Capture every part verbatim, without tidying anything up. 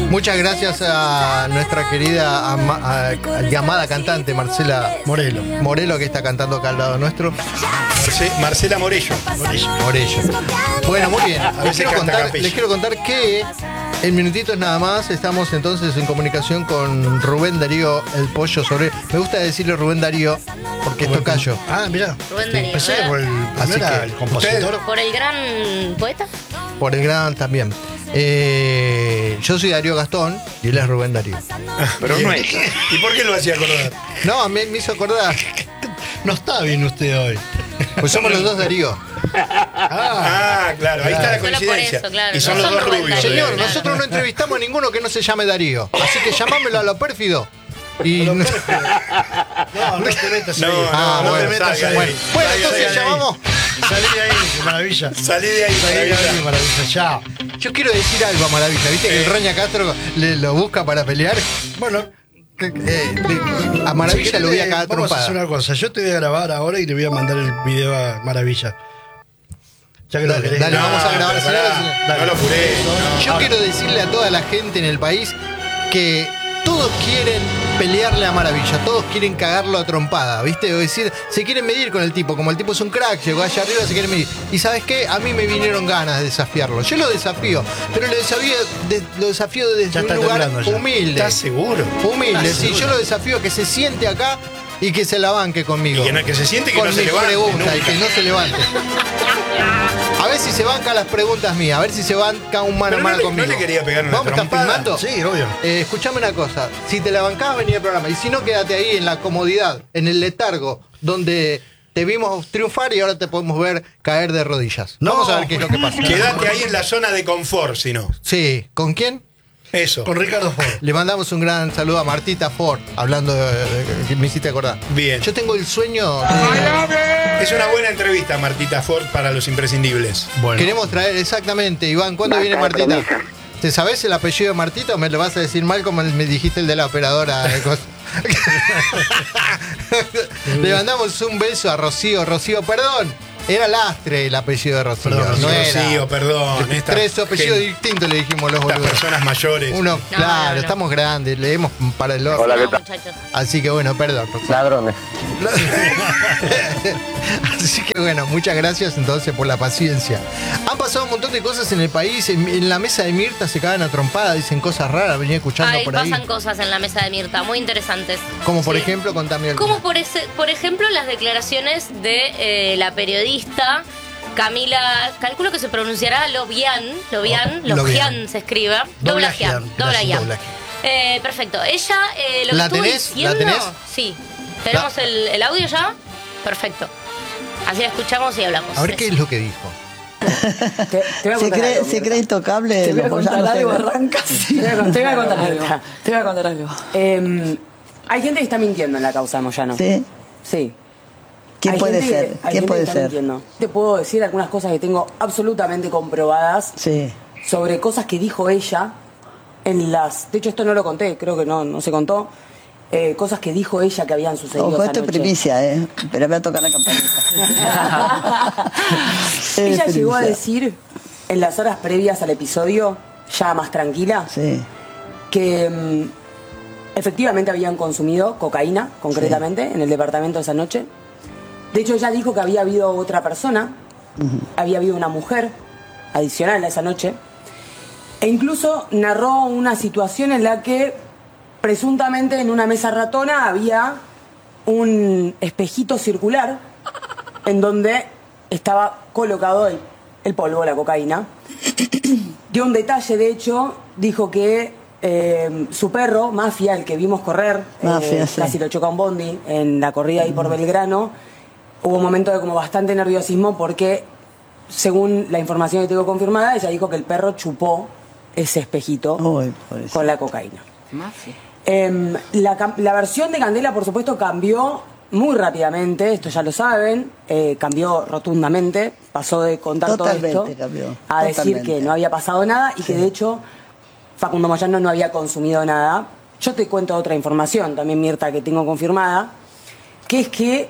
Muchas gracias a nuestra querida ama, a, a, llamada cantante Marcela Morelo. Morelo, que está cantando acá al lado nuestro. Marce, Marcela Morello. Morello. Morello. Bueno, muy bien. Les quiero, contar, les quiero contar que en minutitos nada más estamos entonces en comunicación con Rubén Darío, el pollo sobre. Me gusta decirle Rubén Darío porque es tocayo. Ah, mirá. Rubén Darío. Pensé que por el, Así era que, el compositor. ¿Por el gran poeta? Por el gran también. Eh, yo soy Darío Gastón y él es Rubén Darío. Pero no es. ¿Y por qué lo hacía acordar? No, me, me hizo acordar. No está bien usted hoy. Pues somos los dos Darío. Ah, ah claro, ahí está la Solo por coincidencia. eso, claro. Y son No los son dos Rubén rubios. Darío. Señor, Claro. nosotros no entrevistamos a ninguno que no se llame Darío. Así que llamámelo a lo pérfido. Y No, no- no, no te metas ahí. No, Ah, no bueno, te metas salga ahí. de bueno, ahí. bueno, Salga entonces de ahí. llamamos. Salí de ahí, qué maravilla. Salí de ahí, Salí de ahí, Maravilla. maravilla. Ya. Yo quiero decir algo a Maravilla. ¿Viste que el Roña Castro le, lo busca para pelear? Bueno, Que- eh, le- a Maravilla si lo voy a querés, cagar vamos a hacer trompada. una cosa. Yo te voy a grabar ahora y le voy a mandar el video a Maravilla. Ya que lo Dale, querés. dale, vamos a grabar, pero señores. pará, no lo apuré. Yo Ahora. quiero decirle a toda la gente en el país que todos quieren pelearle a Maravilla, todos quieren cagarlo a trompada, ¿viste? O decir, se quieren medir con el tipo, como el tipo es un crack, llegó allá arriba, se quieren medir. Y ¿sabes qué? A mí me vinieron ganas de desafiarlo. Yo lo desafío, pero lo desafío, de- lo desafío desde Ya un está lugar temblando ya. humilde. ¿Estás seguro? Humilde, ¿Estás sí. seguro? Yo lo desafío a que se siente acá y que se la banque conmigo. Y que no- que se siente y que con no se mis levante preguntas y nunca. que no se levante. A ver si se banca las preguntas mías, a ver si se banca un mano Pero a no mano le- no conmigo. le quería pegar una ¿Vamos, están trompada? filmando? Sí, obvio. Eh, escuchame una cosa, si te la bancás, vení al programa. Y si no, quédate ahí en la comodidad, en el letargo, donde te vimos triunfar y ahora te podemos ver caer de rodillas. No. Vamos a ver qué es lo que pasa. Quédate ahí en la zona de confort, si no. Sí, ¿con quién? Eso. Con Ricardo Ford. Le mandamos un gran saludo a Martita Ford, hablando de, de- que me hiciste acordar. Bien. Yo tengo el sueño de- Es una buena entrevista, Martita Ford, para los imprescindibles. Bueno. Queremos traer exactamente, Iván, ¿cuándo viene Martita? ¿Te sabés el apellido de Martita o me lo vas a decir mal como me dijiste el de la operadora? de cosas? Le mandamos un beso a Rocío. Rocío, perdón, era Lastre el apellido de Rocío. Perdón, no era. Rocío, perdón. Estas Tres apellidos gente- distintos le dijimos los Estas boludos. personas mayores. Uno, No, claro, no, no. estamos grandes, leemos para el orto. No, muchachos. Así que bueno, perdón, Rocío. Ladrones. Así que bueno, muchas gracias entonces por la paciencia. Han pasado un montón de cosas en el país. En, en la mesa de Mirta se cagan a trompada, dicen cosas raras, venía escuchando Ay, por ahí. pasan cosas en la mesa de Mirta muy interesantes. Como por Sí. ejemplo, contame algo. Como por, ese, por ejemplo las declaraciones de eh, la periodista Camila, calculo que se pronunciará Lobian, Lobian, Oh, Lobian. Lobian se escribe. Doblajian, Doblajian. gracias, Doblajian. Doblajian. Eh, perfecto. Ella eh, lo que ¿La estuvo tenés? ¿La diciendo. tenés? Sí. ¿Tenemos La- el, el audio ya? Perfecto. Así la escuchamos y hablamos. A ver qué es lo que dijo. Te, te voy a Se contar cree, algo, se Mirta. cree intocable. Te voy a los contar boyanos, algo, se cree. arranca. Te voy a contar, te voy a contar algo. Te voy a contar algo. Eh, hay gente que está mintiendo en la causa Moyano. ¿Sí? Sí. ¿Quién Hay puede gente ser? que- hay ¿Quién gente puede que está ser? mintiendo. Te puedo decir algunas cosas que tengo absolutamente comprobadas Sí. sobre cosas que dijo ella en las... De hecho, esto no lo conté, creo que no, no se contó. Eh, cosas que dijo ella que habían sucedido Ojo, esa esto es noche. primicia, ¿eh? Pero voy a tocar la campanita. Es Ella llegó a primicia. decir en las horas previas al episodio, ya más tranquila, Sí. que mm, efectivamente habían consumido cocaína, concretamente, en el departamento esa noche. De hecho, ella dijo que había habido otra persona, había habido una mujer adicional a esa noche, e incluso narró una situación en la que presuntamente en una mesa ratona había un espejito circular en donde estaba colocado el, el polvo, la cocaína. Dio un detalle, de hecho, dijo que eh, su perro, Mafia, el que vimos correr, Mafia, eh, sí. casi lo choca un bondi en la corrida ahí por Belgrano, hubo un momento de como bastante nerviosismo porque, según la información que tengo confirmada, ella dijo que el perro chupó ese espejito Uy, pobrecito. con la cocaína. Em, la, cam- la versión de Candela, por supuesto, cambió muy rápidamente, esto ya lo saben, eh, cambió rotundamente, pasó de contar Totalmente todo esto cambió, a decir totalmente. que no había pasado nada y que de hecho Facundo Moyano no había consumido nada. Yo te cuento otra información también, Mirta, que tengo confirmada, que es que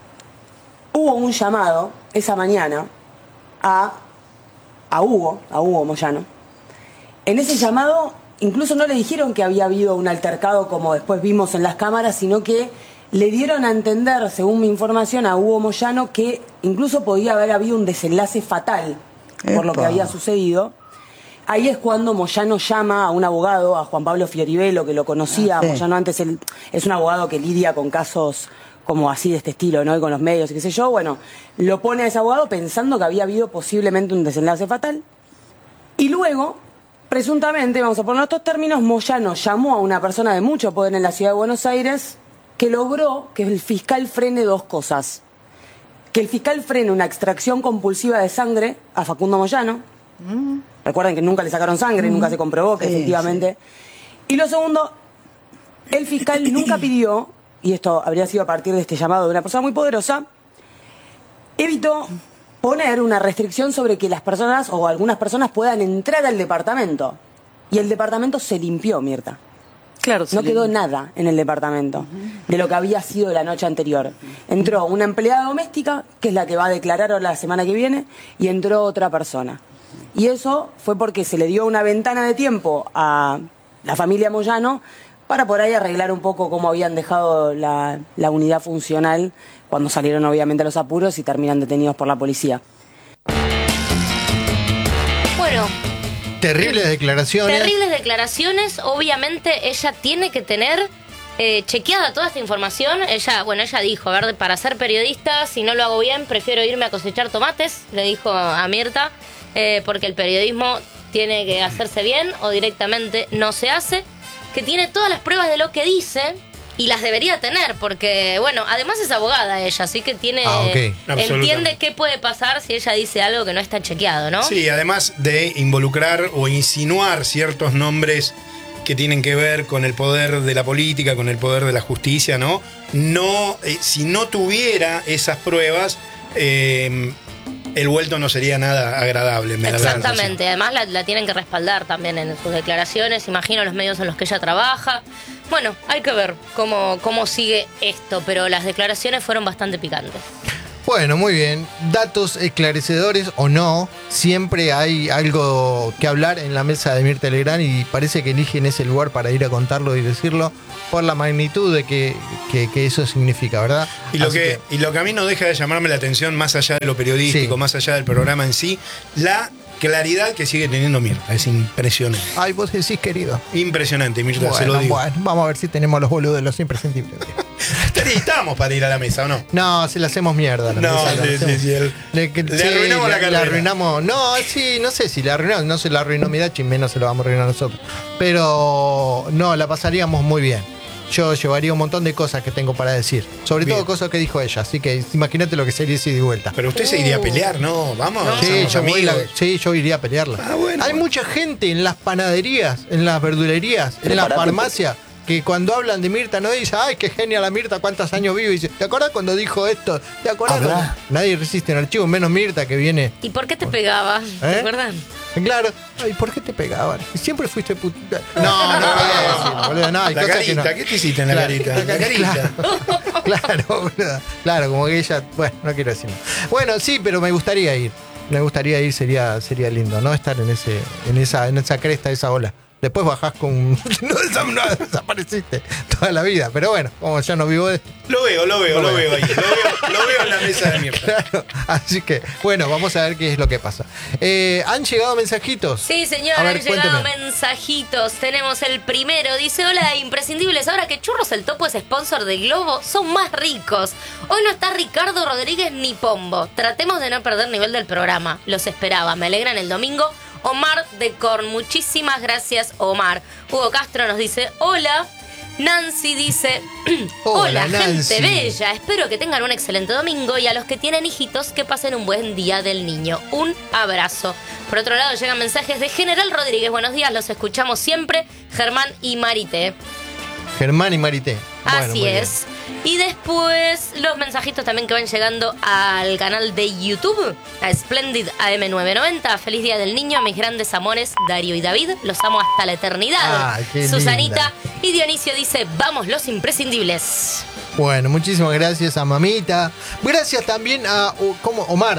hubo un llamado esa mañana a, a Hugo, a Hugo Moyano. En ese llamado incluso no le dijeron que había habido un altercado como después vimos en las cámaras, sino que le dieron a entender, según mi información, a Hugo Moyano que incluso podía haber habido un desenlace fatal por lo que Epa. había sucedido. Ahí es cuando Moyano llama a un abogado, a Juan Pablo Fioribello, que lo conocía. Ah, sí. Moyano antes él, es un abogado que lidia con casos como así de este estilo, ¿no? Y con los medios y qué sé yo. Bueno, lo pone a ese abogado pensando que había habido posiblemente un desenlace fatal. Y luego, presuntamente, vamos a poner estos términos, Moyano llamó a una persona de mucho poder en la ciudad de Buenos Aires que logró que el fiscal frene dos cosas. Que el fiscal frene una extracción compulsiva de sangre a Facundo Moyano. Mm. Recuerden que nunca le sacaron sangre, mm. nunca se comprobó que sí, efectivamente. Sí. Y lo segundo, el fiscal nunca pidió, y esto habría sido a partir de este llamado de una persona muy poderosa, evitó poner una restricción sobre que las personas o algunas personas puedan entrar al departamento. Y el departamento se limpió, Mirta. Claro, No sí. quedó nada en el departamento uh-huh. de lo que había sido la noche anterior. Entró una empleada doméstica, que es la que va a declarar ahora la semana que viene, y entró otra persona. Y eso fue porque se le dio una ventana de tiempo a la familia Moyano para por ahí arreglar un poco cómo habían dejado la, la unidad funcional cuando salieron obviamente a los apuros y terminan detenidos por la policía. Bueno, Terribles declaraciones. terribles declaraciones. Obviamente ella tiene que tener eh, chequeada toda esta información. Ella, bueno, ella dijo, a ver, para ser periodista, si no lo hago bien, prefiero irme a cosechar tomates, le dijo a Mirta, eh, porque el periodismo tiene que hacerse bien o directamente no se hace, que tiene todas las pruebas de lo que dice y las debería tener, porque, bueno, además es abogada ella, así que tiene, Ah, ok. entiende Absolutamente. qué puede pasar si ella dice algo que no está chequeado, ¿no? Sí, además de involucrar o insinuar ciertos nombres que tienen que ver con el poder de la política, con el poder de la justicia, ¿no? No, eh, si no tuviera esas pruebas, eh, el vuelto no sería nada agradable. Me da la sensación. Exactamente, además la, la tienen que respaldar también en sus declaraciones, imagino los medios en los que ella trabaja. Bueno, hay que ver cómo, cómo sigue esto, pero las declaraciones fueron bastante picantes. Bueno, muy bien. Datos esclarecedores o no, siempre hay algo que hablar en la mesa de Mirta Legrand y parece que eligen ese lugar para ir a contarlo y decirlo por la magnitud de que, que, que eso significa, ¿verdad? Y lo Así que, y lo que a mí no deja de llamarme la atención, más allá de lo periodístico, Sí. más allá del programa en sí, la claridad que sigue teniendo Mirta. Es impresionante. Ay, vos decís, querido. Impresionante, Mirta, se lo Bueno, digo. bueno, vamos a ver si tenemos los boludos, los imprescindibles. Estamos para ir a la mesa, ¿o no? No, se la hacemos mierda. la No, mesa, la sí, hacemos- sí, sí, el- Le, que- le arruinamos la le- carrera. Le arruinamos. No, sí, no sé si la arruinamos. No se la arruinó Midachi, menos se lo vamos a arruinar nosotros. Pero no, la pasaríamos muy bien. Yo llevaría un montón de cosas que tengo para decir. Sobre Bien. todo cosas que dijo ella. Así que imagínate lo que sería ida y vuelta. Pero usted se iría a pelear, ¿no? Vamos, Sí, somos yo voy amigos. la- sí, yo iría a pelearla. Ah, bueno. Hay mucha gente en las panaderías, en las verdulerías, en las Preparate. farmacias, que cuando hablan de Mirta no dice, ay, qué genia la Mirta, cuántos años vive. Y dice, ¿te acordás cuando dijo esto? ¿Te acordás? Habrá. cuando-?" Nadie resiste en archivo, menos Mirta que viene. ¿Y por qué te pegaba? ¿Te ¿Eh? acuerdan? Claro, ay, ¿por qué te pegaban? Siempre fuiste putita. No, no podía decir, boludo, no, hay La cosas que carita, no. ¿qué te hiciste en la Claro, carita? La carita. Claro, claro, boludo. Claro, como que ella, bueno, no quiero decir nada. Bueno, sí, pero me gustaría ir. Me gustaría ir, sería, sería lindo, ¿no? Estar en ese, en esa, en esa cresta, esa ola. Después bajás con. No, desa- no desapareciste toda la vida. Pero bueno, como ya no vivo de esto. Lo veo, lo veo, Lo lo veo. veo ahí. Lo veo, lo veo en la mesa de Mirta. Claro. Así que, bueno, vamos a ver qué es lo que pasa. Eh, ¿Han llegado mensajitos? Sí, señor, A ver, han llegado cuénteme. mensajitos. Tenemos el primero. Dice, hola, imprescindibles. Ahora que Churros el Topo es sponsor de Globo, son más ricos. Hoy no está Ricardo Rodríguez ni Pombo. Tratemos de no perder nivel del programa. Los esperaba. Me alegran el domingo. Omar de Corn. Muchísimas gracias, Omar. Hugo Castro nos dice, hola. Nancy dice, Hola, hola, Nancy. gente bella. Espero que tengan un excelente domingo y a los que tienen hijitos que pasen un buen día del niño. Un abrazo. Por otro lado llegan mensajes de General Rodríguez. Buenos días, los escuchamos siempre. Germán y Marité. Germán y Marité. Bueno, Así muy bien. es. Y después los mensajitos también que van llegando al canal de YouTube, a Splendid A M novecientos noventa. Feliz Día del Niño a mis grandes amores, Darío y David. Los amo hasta la eternidad. Ay, qué Susanita. linda. Y Dionisio dice, vamos los imprescindibles. Bueno, muchísimas gracias a Mamita. Gracias también a o- como Omar.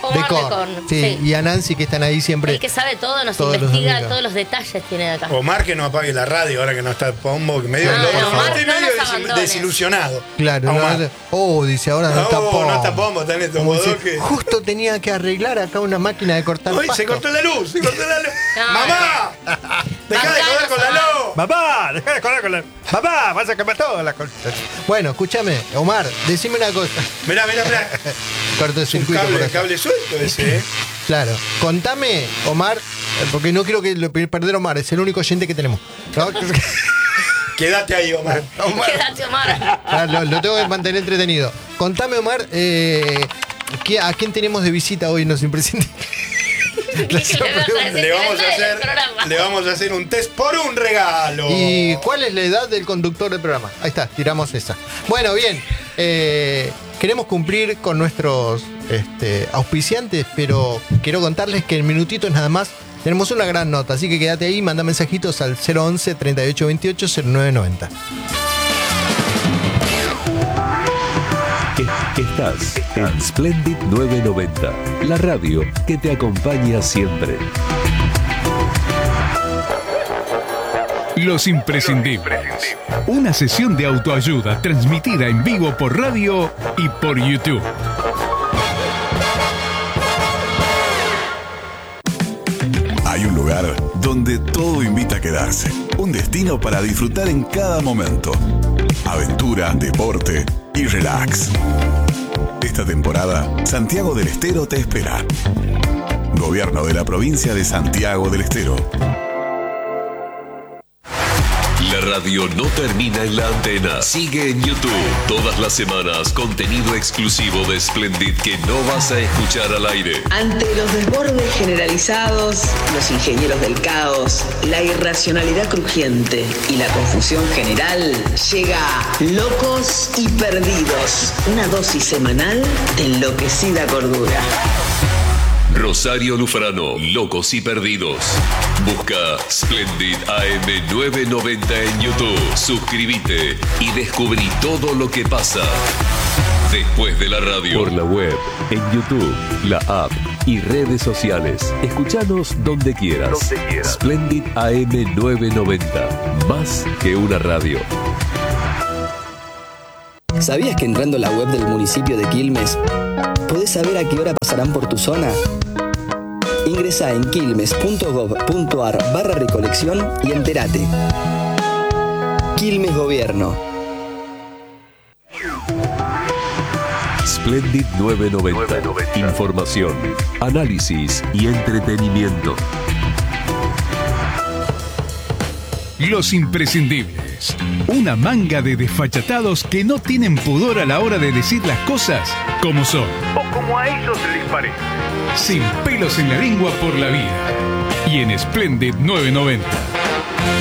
Omar de Korn. Korn, Sí, sí. y a Nancy que están ahí siempre. El que sabe todo, nos Todos los investiga, domingos. todos los detalles tiene de acá. Omar que no apague la radio ahora que no está Pombo, que medio, Ah, loco, no, Omar, estoy no medio nos desil- abandones. desilusionado. Claro, A no, Omar. no- oh, dice ahora no, No, está Pombo. no está Pombo, está en estos Como dice, bodoques. justo tenía que arreglar acá una máquina de cortar Hoy pasto. se cortó la luz, se cortó la luz. No, ¡Mamá! ¡Dejá de Bancanos, joder con la Omar. luz! Papá, deja de correr con la. Papá, vas a quemar todas las cosas. Bueno, escúchame, Omar, decime una cosa. Mirá, mirá, mirá. Corto de Es un circuito por cable, acá. cable suelto ese, ¿eh? Claro. Contame, Omar, eh, porque no quiero que lo perder Omar, es el único oyente que tenemos. ¿No? Quédate ahí, Omar. Quédate, Omar. Ah, lo, lo tengo que mantener entretenido. Contame, Omar, eh, ¿qué- ¿a quién tenemos de visita hoy en Los Imprescindibles? ¿Qué le vas a decir? Le vamos Que a venga del hacer, programa. le vamos a hacer un test por un regalo. ¿Y cuál es la edad del conductor del programa? Ahí está, tiramos esa. Bueno, bien. eh, queremos cumplir con nuestros este, auspiciantes, pero quiero contarles que en minutitos nada más tenemos una gran nota. Así que quédate ahí, manda mensajitos al cero once, treinta y ocho veintiocho, cero nueve noventa. Estás en Splendid novecientos noventa, la radio que te acompaña siempre. Los Imprescindibles. Una sesión de autoayuda transmitida en vivo por radio y por YouTube. Hay un lugar donde todo invita a quedarse. Un destino para disfrutar en cada momento. Aventura, deporte y relax. Esta temporada, Santiago del Estero te espera. Gobierno de la provincia de Santiago del Estero. La radio no termina en la antena. Sigue en YouTube. Todas las semanas, contenido exclusivo de Splendid que no vas a escuchar al aire. Ante los desbordes generalizados, los ingenieros del caos, la irracionalidad crujiente y la confusión general, llega Locos y Perdidos, una dosis semanal de enloquecida cordura. Rosario Lufrano, Locos y Perdidos. Busca Splendid A M novecientos noventa en YouTube. Suscríbete y descubrí todo lo que pasa después de la radio. Por la web, en YouTube, la app y redes sociales. Escuchanos donde quieras. Donde quieras. Splendid A M novecientos noventa. Más que una radio. ¿Sabías que entrando a la web del municipio de Quilmes podés saber a qué hora pasarán por tu zona? Ingresá en quilmes.gov.ar barra recolección y entérate. Quilmes Gobierno. Splendid novecientos noventa. Información, análisis y entretenimiento. Los Imprescindibles. Una manga de desfachatados que no tienen pudor a la hora de decir las cosas como son. O como a ellos les parece. Sin pelos en la lengua por la vida. Y en Splendid novecientos noventa.